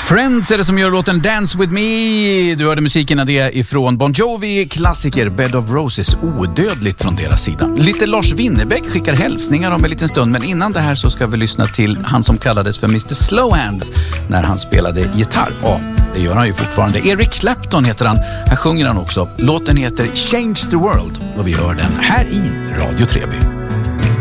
Friends är det som gör låten Dance With Me. Du hörde musiken av det ifrån Bon Jovi, klassiker Bed of Roses, odödligt från deras sida. Lite Lars Winnerbäck skickar hälsningar om en liten stund, men innan det här så ska vi lyssna till han som kallades för Mr. Slowhands när han spelade gitarr. Ja, det gör han ju fortfarande. Eric Clapton heter han. Här sjunger han också. Låten heter Change the World och vi hör den här i Radio Treby.